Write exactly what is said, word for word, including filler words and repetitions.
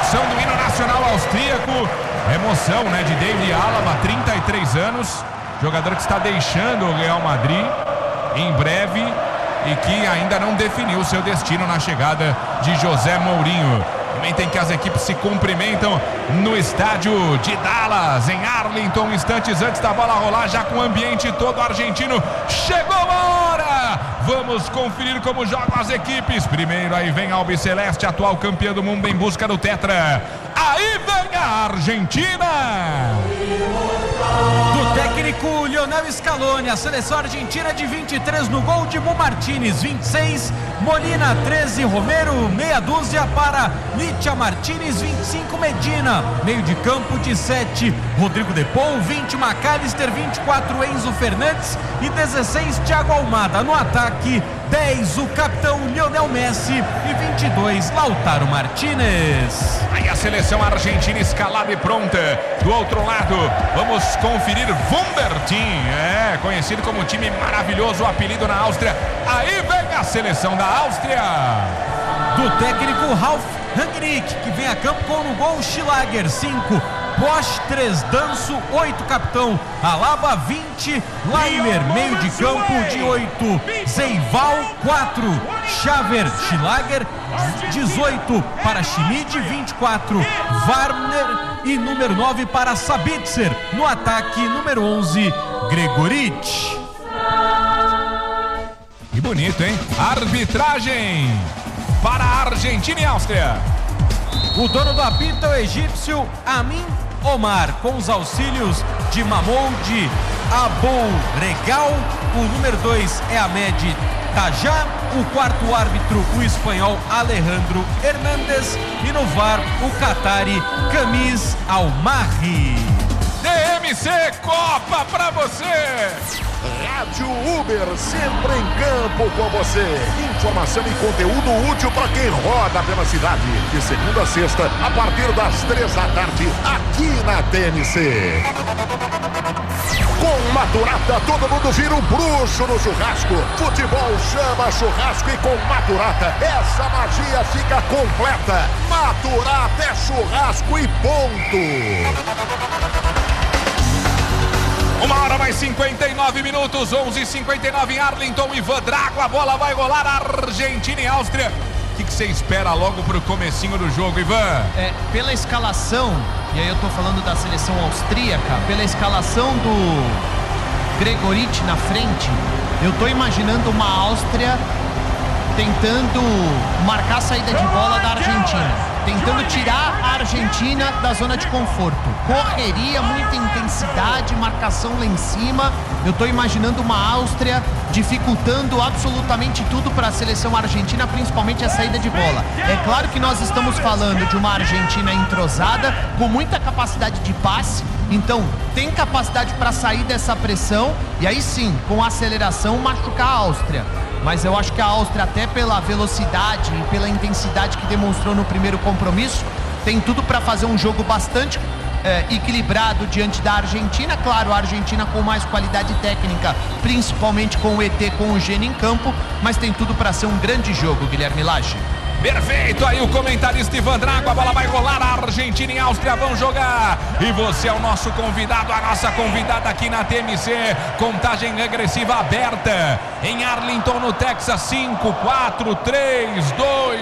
execução do hino nacional austríaco. Emoção, né, de David Alaba, trinta e três anos, jogador que está deixando o Real Madrid em breve e que ainda não definiu seu destino na chegada de José Mourinho. Momento em que as equipes se cumprimentam no estádio de Dallas, em Arlington, instantes antes da bola rolar, já com o ambiente todo argentino. Chegou a hora! Vamos conferir como jogam as equipes. Primeiro aí vem a Albiceleste, atual campeã do mundo em busca do Tetra. Aí vem a Argentina! Do técnico Lionel Scaloni, a seleção argentina de vinte e três no gol, de Dibu Martínez, vinte e seis, Molina, treze, Romero, meia dúzia para Licha Martínez, vinte e cinco, Medina, meio de campo de sete, Rodrigo De Paul, vinte, McAllister, vinte e quatro, Enzo Fernandes e dezesseis, Thiago Almada. No ataque, dez, o capitão Lionel Messi e vinte e dois, Lautaro Martínez. Aí a seleção argentina escalada e pronta. Do outro lado, vamos conferir Wunderteam, é, conhecido como time maravilhoso, o apelido na Áustria. Aí vem a seleção da Áustria. Do técnico Ralf Rangnick, que vem a campo com no gol Schlager, cinco, Bosch, três, Danso, oito, capitão Alaba, vinte, Laimer, meio de campo de oito, Zeival, quatro, Xaver, Schlager, dezoito para Schmid, vinte e quatro, Warner e número nove para Sabitzer. No ataque, número onze, Gregoritch. Que bonito, hein? Arbitragem para a Argentina e Áustria. O dono do apito é o egípcio Amin Omar, com os auxílios de Mahmoud Abou Regal. O número dois é Ahmed Tajá. O quarto árbitro, o espanhol Alejandro Hernández. E no V A R, o catari Camis Almarri. D M C Copa pra você! Rádio Uber, sempre em campo com você. Informação e conteúdo útil para quem roda pela cidade. De segunda a sexta, a partir das três da tarde, aqui na T N C. Com Maturata, todo mundo vira um bruxo no churrasco. Futebol chama churrasco e com Maturata, essa magia fica completa. Maturata é churrasco e ponto. Uma hora mais cinquenta e nove minutos, onze e cinquenta e nove em Arlington. Ivan Drago, a bola vai rolar, Argentina e Áustria. O que, que você espera logo pro comecinho do jogo, Ivan? É, pela escalação, e aí eu tô falando da seleção austríaca, pela escalação do Gregoritch na frente, eu tô imaginando uma Áustria tentando marcar a saída de bola da Argentina, tentando tirar a Argentina da zona de conforto. Correria, muita intensidade, marcação lá em cima. Eu tô imaginando uma Áustria dificultando absolutamente tudo para a seleção argentina, principalmente a saída de bola. É claro que nós estamos falando de uma Argentina entrosada, com muita capacidade de passe, então tem capacidade para sair dessa pressão e aí sim, com aceleração, machucar a Áustria. Mas eu acho que a Áustria, até pela velocidade e pela intensidade que demonstrou no primeiro compromisso, tem tudo para fazer um jogo bastante é, equilibrado diante da Argentina. Claro, a Argentina com mais qualidade técnica, principalmente com o E T, com o Gênio em campo, mas tem tudo para ser um grande jogo, Guilherme Lage. Perfeito, aí o comentarista Ivan Drago, a bola vai rolar, a Argentina e a Áustria vão jogar. E você é o nosso convidado, a nossa convidada aqui na T M C. Contagem regressiva aberta em Arlington, no Texas. Cinco, quatro, três, dois...